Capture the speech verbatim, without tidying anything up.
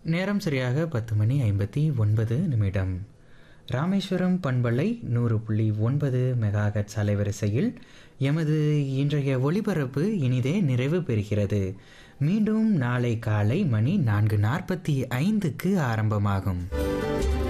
நேரம் சரியாக பத்து மணி ஐம்பத்தி ஒன்பது நிமிடம். ராமேஸ்வரம் பண்பலை நூறு புள்ளி ஒன்பது மெகாஹெர்ட்ஸ் அலைவரிசையில் எமது இன்றைய ஒளிபரப்பு இனிதே நிறைவு பெறுகிறது. மீண்டும் நாளை காலை மணி நான்கு நாற்பத்தி ஐந்துக்கு ஆரம்பமாகும்.